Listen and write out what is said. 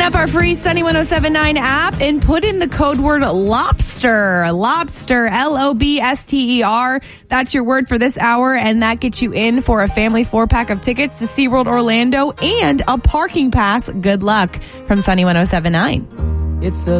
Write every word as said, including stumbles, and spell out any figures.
up our free Sunny one oh seven point nine app and put in the code word lobster. Lobster, L O B S T E R. That's your word for this hour, and that gets you in for a family four-pack of tickets to SeaWorld Orlando and a parking pass. Good luck from Sunny one oh seven point nine. It's a